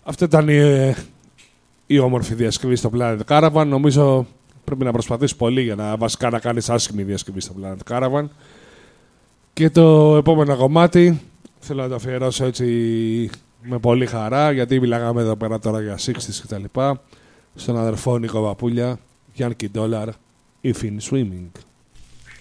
Αυτή ήταν η όμορφη διασκευή στο Planet Caravan. Νομίζω πρέπει να προσπαθείς πολύ για να βασικά να κάνεις άσχημη διασκευή στο Planet Caravan. Και το επόμενο κομμάτι θέλω να το αφιερώσω έτσι με πολύ χαρά, γιατί μιλάγαμε εδώ πέρα τώρα για 60's και τα λοιπά. Στον αδερφό Νίκο Παπούλια, Yankee Dollar, If in Swimming.